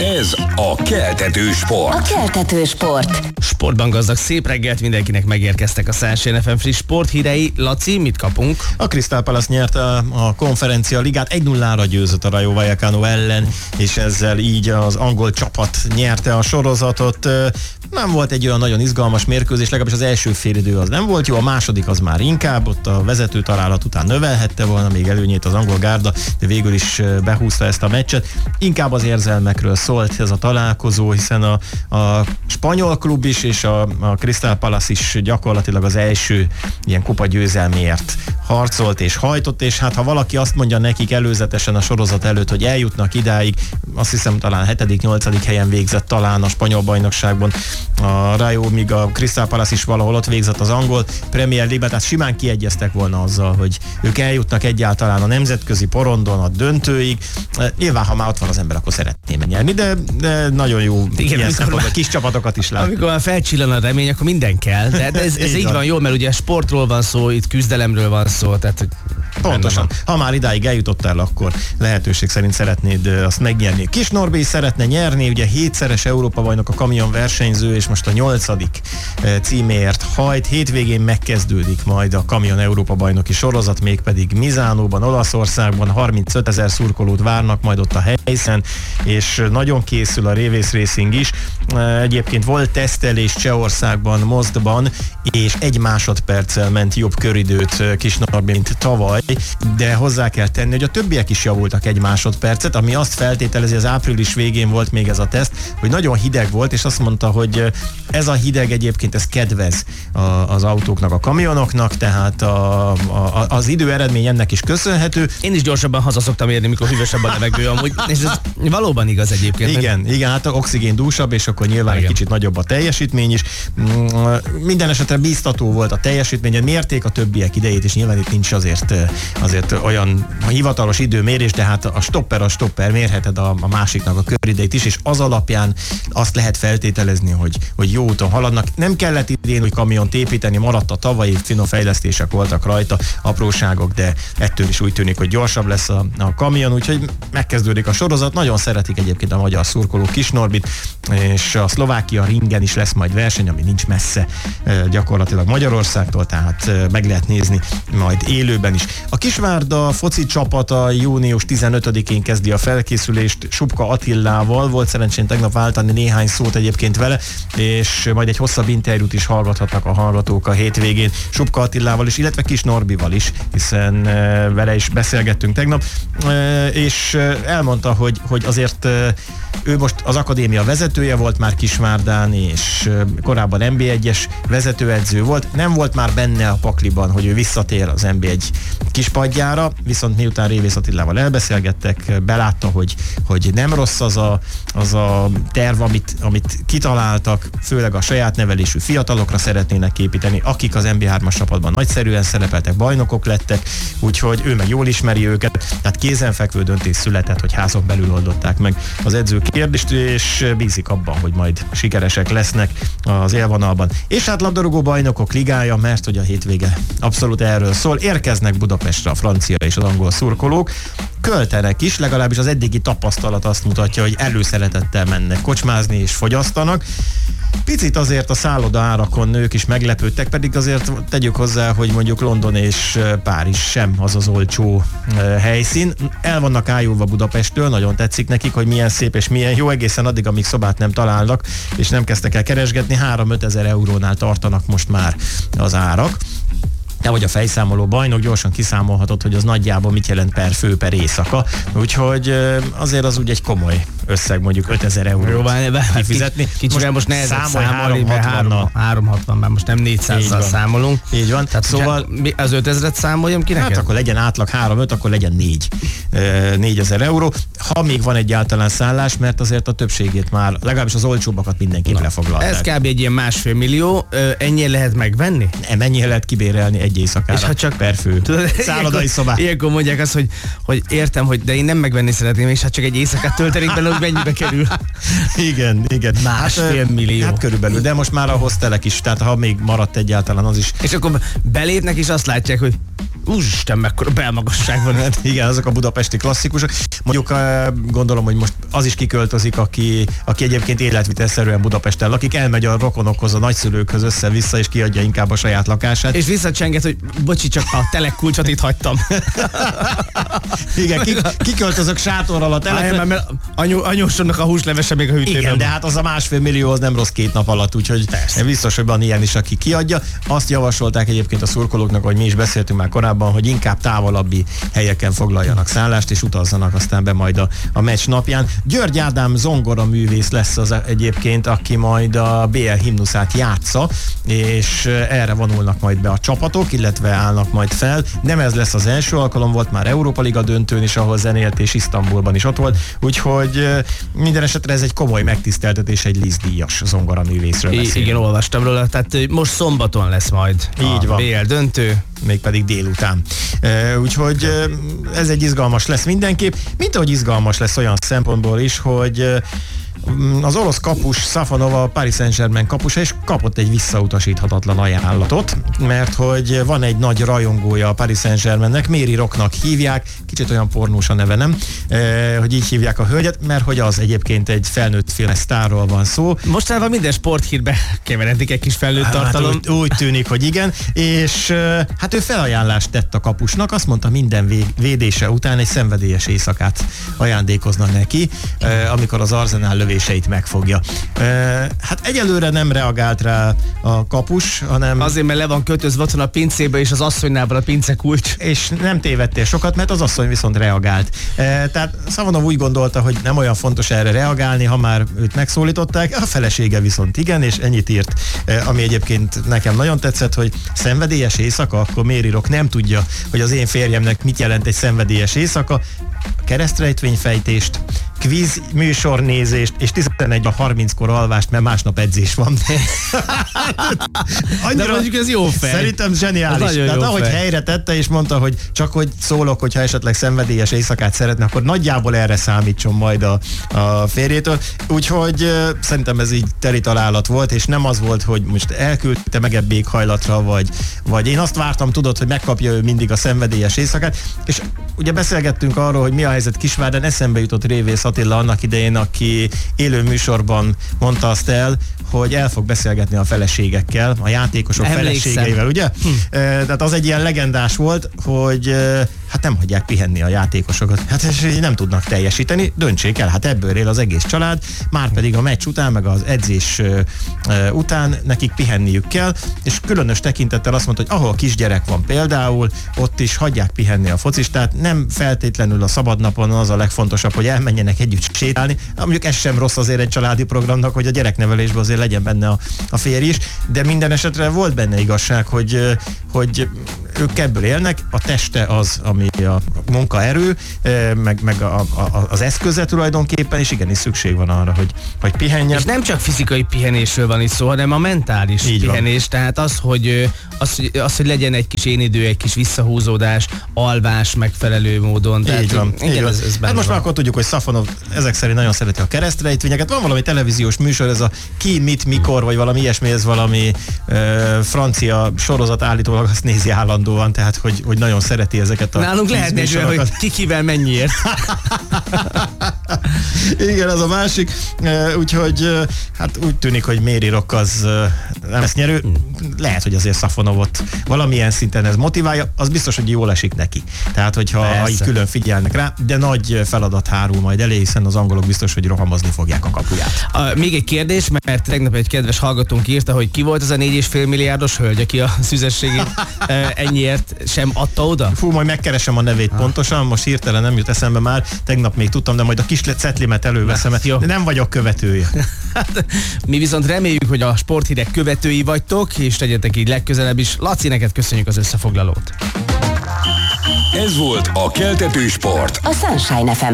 Ez a Keltető Sport. A Keltető Sport. Sportban gazdag, szép reggelt mindenkinek, megérkeztek a 100 FM friss sporthírei. Laci, mit kapunk? A Crystal Palace nyerte a konferencia ligát, 1-0-ra győzött a Rayo Vallecano ellen, és ezzel így az angol csapat nyerte a sorozatot. Nem volt egy olyan nagyon izgalmas mérkőzés, legalábbis az első félidő az nem volt jó, a második az már inkább, ott a vezető találat után növelhette volna még előnyét az angol gárda, de végül is behúzta ezt a meccset. Inkább az érzelmekről szólt ez a találkozó, hiszen a spanyol klub is és a Crystal Palace is gyakorlatilag az első ilyen kupa győzelmért harcolt és hajtott, és hát ha valaki azt mondja nekik előzetesen a sorozat előtt, hogy eljutnak idáig, azt hiszem talán 7.-8. helyen végzett talán a spanyol bajnokságban a Rayo, míg a Crystal Palace is valahol ott végzett az angol Premier League-ben, tehát simán kiegyeztek volna azzal, hogy ők eljutnak egyáltalán a nemzetközi porondon a döntőig. Nyilván, ha már ott van az ember, akkor szeretném nyerni, de nagyon jó ilyen szempontból kis csapatokat is látni. Amikor már felcsillan a remény, akkor minden kell, de ez így van jól, mert ugye sportról van szó, itt küzdelemről van szó, tehát pontosan. Ha már idáig eljutottál, akkor lehetőség szerint szeretnéd azt megnyerni. Kis Norbi is szeretne nyerni, ugye 7-szeres Európa-bajnok a kamion versenyző, és most a 8. címéért hajt. Hétvégén megkezdődik majd a kamion Európa-bajnoki sorozat, mégpedig Misánóban, Olaszországban. 35 000 szurkolót várnak majd ott a helyszínen, és nagyon készül a Revész Racing is. Egyébként volt tesztelés Csehországban, Mozdban, és 1 másodperccel ment jobb köridőt Kis Norbi, mint tavaly, de hozzá kell tenni, hogy a többiek is javultak 1 másodpercet, ami azt feltételezi, az április végén volt még ez a teszt, hogy nagyon hideg volt, és azt mondta, hogy ez a hideg egyébként ez kedvez az autóknak, a kamionoknak, tehát az idő eredmény ennek is köszönhető. Én is gyorsabban haza szoktam érni, mikor hűvösebb a levegő amúgy, és ez valóban igaz egyébként. Igen, hát a oxigén dúsabb, és akkor nyilván egy kicsit nagyobb a teljesítmény is. Minden esetre bíztató volt a teljesítmény, mérték a többiek idejét, és nyilván itt nincs azért olyan hivatalos időmérés, de hát a stopper, mérheted a másiknak a köridejét is, és az alapján azt lehet feltételezni, hogy jó úton haladnak. Nem kellett idén, hogy kamiont építeni, maradt a tavalyi, finom fejlesztések voltak rajta, apróságok, de ettől is úgy tűnik, hogy gyorsabb lesz a kamion, úgyhogy megkezdődik a sorozat. Nagyon szeretik egyébként a magyar szurkolók Kis Norbit, és a Szlovákia ringen is lesz majd verseny, ami nincs messze gyakorlatilag Magyarországtól, tehát meg lehet nézni majd élőben is. A Kisvárda foci csapata június 15-én kezdi a felkészülést Subka Attilával, volt szerencsén tegnap váltani néhány szót egyébként vele, és majd egy hosszabb interjút is hallgathatnak a hallgatók a hétvégén Subka Attilával is, illetve Kis Norbival is, hiszen vele is beszélgettünk tegnap, és elmondta, hogy azért ő most az akadémia vezetője volt már Kisvárdán, és korábban NB1-es vezetőedző volt, nem volt már benne a pakliban, hogy ő visszatér az NB1 kispadjára, viszont miután Révész Attilával elbeszélgettek, belátta, hogy nem rossz az a terv, amit kitaláltak, főleg a saját nevelésű fiatalokra szeretnének építeni, akik az NB3-as csapatban nagyszerűen szerepeltek, bajnokok lettek, úgyhogy ő meg jól ismeri őket, tehát kézenfekvő döntés született, hogy házon belül oldották meg az edző kérdést, és bízik abban, hogy majd sikeresek lesznek az élvonalban. És hát labdarúgó bajnokok ligája, mert hogy a hétvége abszolút erről szól, érkeznek Budapestre a francia és az angol szurkolók, költenek is, legalábbis az eddigi tapasztalat azt mutatja, hogy előszeretettel mennek kocsmázni és fogyasztanak. Picit azért a szálloda árakon nők is meglepődtek, pedig azért tegyük hozzá, hogy mondjuk London és Párizs sem az olcsó helyszín. El vannak ájulva Budapesttől, nagyon tetszik nekik, hogy milyen szép és milyen jó, egészen addig, amíg szobát nem találnak, és nem kezdtek el keresgetni, 3-5 ezer eurónál tartanak most már az árak. De hogy a fejszámoló bajnok gyorsan kiszámolhatott, hogy az nagyjából mit jelent per fő, per éjszaka. Úgyhogy azért az úgy egy komoly összeg, mondjuk 5000 eurót kifizetni. Kicsivel most nehezebb számolni, mert 360, már most nem 400-zal számolunk. Így van. Tehát szóval az 5000-et számoljam ki neked? Hát akkor legyen átlag 3-5, akkor legyen 4000 euró. Ha még van egyáltalán szállás, mert azért a többségét már, legalábbis az olcsóbbakat mindenképp lefoglalták. Ez kb. Egy ilyen 1,5 millió. Ennyire lehet megvenni? Nem, ennyire lehet kibérelni egy éjszakára csak per fő. Szállodai szobát. Ilyenkor mondják azt, hogy értem, hogy de én nem megvenni szeretném, és hát csak egy éjszakát töltenék bele, hogy mennyibe kerül. Igen. 1,5 millió. Hát körülbelül, de most már a hostelek is, tehát ha még maradt egyáltalán az is. És akkor belépnek és azt látják, hogy Úristen, mekkora belmagasság van. Hát igen, azok a budapesti klasszikusok. Mondjuk gondolom, hogy most az is kiköltözik, aki egyébként életvitelszerűen Budapesten lakik, elmegy a rokonokhoz, a nagyszülőkhöz össze-vissza, és kiadja inkább a saját lakását. És visszacsenget, hogy bocsi, csak a telekkulcsot itt hagytam. Igen, kiköltözök sátorral a telekre. Mert anyósomnak a húslevese még a hűtőben. Igen, de hát az a 1,5 millió az nem rossz 2 nap alatt, úgyhogy biztos, hogy van ilyen is, aki kiadja. Azt javasolták egyébként a szurkolóknak, hogy mi is beszéltünk már korábban, hogy inkább távolabbi helyeken foglaljanak szállást, és utazzanak aztán be majd a meccs napján. György Ádám zongora művész lesz az egyébként, aki majd a BL himnuszát játsza, és erre vonulnak majd be a csapatok, illetve állnak majd fel. Nem ez lesz az első alkalom, volt már Európa Liga döntőn is, ahol zenélt, és Isztambulban is ott volt, úgyhogy minden esetre ez egy komoly megtiszteltetés, egy Liszt-díjas zongoraművészről beszélünk. Igen, olvastam róla, tehát most szombaton lesz majd így van. BL döntő. Mégpedig délután. Úgyhogy ez egy izgalmas lesz mindenképp, mint ahogy izgalmas lesz olyan szempontból is, hogy az orosz kapus Safonov a Paris Saint-Germain kapusa, és kapott egy visszautasíthatatlan ajánlatot, mert hogy van egy nagy rajongója a Paris Saint-Germainnek, Mary Rocknak hívják, kicsit olyan pornós a neve, nem? Hogy így hívják a hölgyet, mert hogy az egyébként egy felnőtt filmes sztárról van szó. Mostanában minden sporthírbe keveredik egy kis felnőtt tartalom. Hát úgy tűnik, hogy igen, és hát ő felajánlást tett a kapusnak, azt mondta, minden védése után egy szenvedélyes éjszakát ajándékozna neki, amikor az Arsenal lövéseit megfogja. Hát egyelőre nem reagált rá a kapus, hanem... Azért, mert le van kötözve otthon a pincébe, és az asszonynál van a pincekulcs. És nem tévedtél sokat, mert az asszony viszont reagált. Tehát Safonov úgy gondolta, hogy nem olyan fontos erre reagálni, ha már őt megszólították, a felesége viszont igen, és ennyit írt, ami egyébként nekem nagyon tetszett, hogy szenvedélyes éjszaka, akkor Mary Rock nem tudja, hogy az én férjemnek mit jelent egy szenvedélyes éjszaka, keresztrejtvényfejtést, kvíz műsornézést, és 11:30-kor alvást, mert másnap edzés van. De mondjuk ez jó fej. Szerintem zseniális. Tehát ahogy helyre tette, és mondta, hogy csak hogy szólok, hogyha esetleg szenvedélyes éjszakát szeretne, akkor nagyjából erre számítson majd a férjétől. Úgyhogy szerintem ez így teri találat volt, és nem az volt, hogy most elküldte megebbi éghajlatra, vagy én azt vártam, tudod, hogy megkapja ő mindig a szenvedélyes éjszakát, és ugye beszélgettünk arról, hogy mi a helyzet Kisvárden, eszembe jutott Révész Attila annak idején, aki élő műsorban mondta azt el, hogy el fog beszélgetni a feleségekkel, a játékosok feleségeivel, ugye? Tehát az egy ilyen legendás volt, hogy hát nem hagyják pihenni a játékosokat. Hát és nem tudnak teljesíteni, döntsék el, hát ebből él az egész család, márpedig a meccs után, meg az edzés után nekik pihenniük kell, és különös tekintettel azt mondta, hogy ahol kisgyerek van például, ott is hagyják pihenni a focistát, nem feltétlenül a szabadnapon az a legfontosabb, hogy elmenjenek együtt sétálni. Mondjuk ez sem rossz azért egy családi programnak, hogy a gyereknevelésben azért legyen benne a férj is, de minden esetre volt benne igazság, hogy ők ebből élnek, a teste az, ami a munkaerő, meg az eszköze tulajdonképpen, és igenis szükség van arra, hogy pihenjen. És nem csak fizikai pihenésről van itt szó, hanem a mentális pihenés, tehát az, hogy legyen egy kis énidő, egy kis visszahúzódás, alvás megfelelő módon. Tehát, így van. Igen, ez hát most már akkor tudjuk, hogy Safonov ezek szerint nagyon szereti a keresztrejtvényeket. Van valami televíziós műsor, ez a Ki, mit, mikor, vagy valami ilyesmi, ez valami francia sorozat állítólag, azt nézi állandóan, tehát hogy nagyon szereti ezeket a nálunk lehetne egy olyan, hogy ki kivel mennyiért. Igen, az a másik. Úgyhogy hát úgy tűnik, hogy Mary Rock az nem lesz nyerő. Lehet, hogy azért Safonovot valamilyen szinten ez motiválja, az biztos, hogy jól esik neki. Tehát, hogyha így külön figyelnek rá, de nagy feladat hárul majd elé, hiszen az angolok biztos, hogy rohamozni fogják a kapuját. Még egy kérdés, mert tegnap egy kedves hallgatónk írta, hogy ki volt az a 4,5 milliárdos hölgy, aki a szüzességét ennyiért sem adta oda? Fú, majd megkeresem a nevét pontosan, most hirtelen nem jut eszembe már, tegnap még tudtam, de majd a kis cetlimet előveszem, de nem vagyok követője. Mi viszont reméljük, hogy a sporthírek követői vagytok, és tegyetek így legközelebb is. Laci, neked köszönjük az összefoglalót. Ez volt a Keltető Sport. A Sunshine FM